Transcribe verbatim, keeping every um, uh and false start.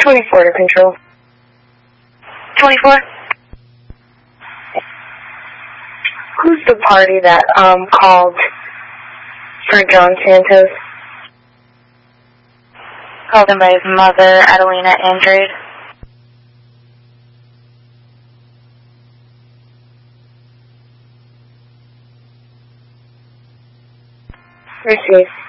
twenty-four to control. twenty-four? Who's the party that um called for John Santos? Called him by his mother, Adelina Andrade. Received.